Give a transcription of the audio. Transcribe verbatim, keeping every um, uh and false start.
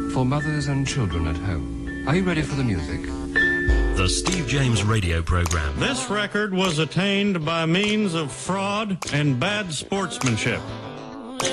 for mothers and children at home. Are you ready for the music? The Steve James Radio Program. This record was attained by means of fraud and bad sportsmanship.